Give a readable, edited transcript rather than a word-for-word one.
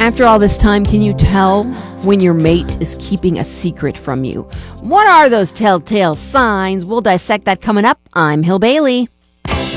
After all this time, can you tell when your mate is keeping a secret from you? What are those telltale signs? We'll dissect that coming up. I'm Hill Bailey.